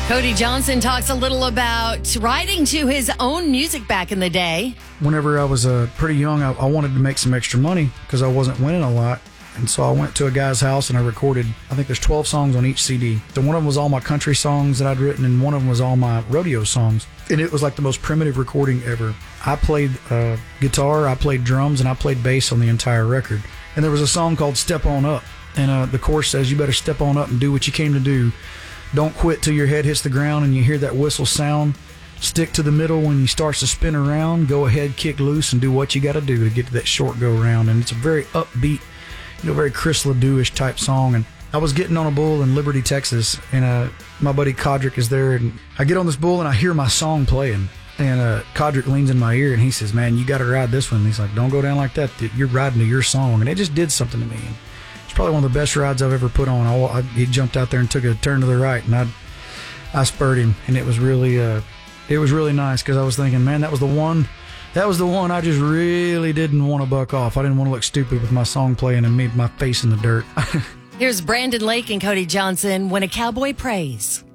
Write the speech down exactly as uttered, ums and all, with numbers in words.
Cody Johnson talks a little about writing to his own music back in the day. Whenever I was uh, pretty young, I, I wanted to make some extra money because I wasn't winning a lot. And so I went to a guy's house and I recorded, I think there's twelve songs on each C D. So one of them was all my country songs that I'd written, and one of them was all my rodeo songs. And it was like the most primitive recording ever. I played uh, guitar, I played drums, and I played bass on the entire record. And there was a song called Step On Up. And uh, the chorus says, you better step on up and do what you came to do. Don't quit till your head hits the ground and you hear that whistle sound. Stick to the middle when you starts to spin around. Go ahead, kick loose, and do what you got to do to get to that short go round. And it's a very upbeat, you know, very Chris LeDoux-ish type song. And I was getting on a bull in Liberty, Texas, and uh, my buddy Codrick is there. And I get on this bull and I hear my song playing. And uh, Codrick leans in my ear and he says, man, you got to ride this one. And he's like, don't go down like that. You're riding to your song. And it just did something to me. And it's probably one of the best rides I've ever put on. I, I, he jumped out there and took a turn to the right, and I, I spurred him, and it was really, uh, it was really nice because I was thinking, man, that was the one, that was the one I just really didn't want to buck off. I didn't want to look stupid with my song playing and me my face in the dirt. Here's Brandon Lake and Cody Johnson, When a Cowboy Prays.